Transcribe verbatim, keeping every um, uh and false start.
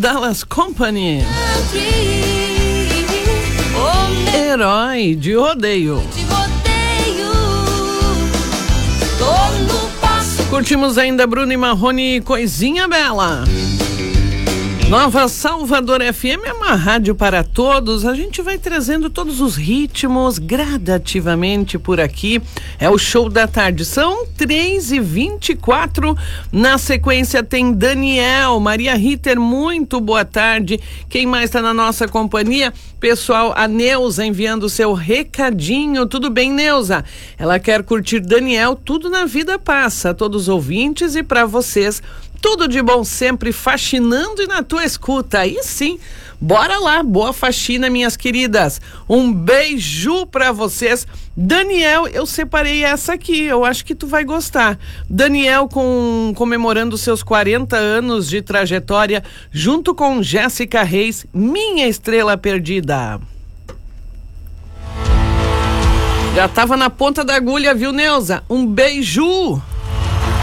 Dallas Company. Herói de rodeio. Curtimos ainda Bruno e Marrone, Coisinha Bela. Nova Salvador F M é uma rádio para todos. A gente vai trazendo todos os ritmos gradativamente por aqui. É o show da tarde. São três e vinte e quatro. Na sequência tem Daniel, Maria Ritter, muito boa tarde. Quem mais está na nossa companhia? Pessoal, a Neuza enviando o seu recadinho. Tudo bem, Neuza? Ela quer curtir Daniel, Tudo na Vida Passa. Todos os ouvintes e para vocês, tudo de bom sempre, faxinando e na tua escuta. Aí sim, bora lá, boa faxina, minhas queridas. Um beijo pra vocês. Daniel, eu separei essa aqui, eu acho que tu vai gostar. Daniel com, comemorando seus quarenta anos de trajetória, junto com Jéssica Reis, Minha Estrela Perdida. Já tava na ponta da agulha, viu, Neuza? Um beijo!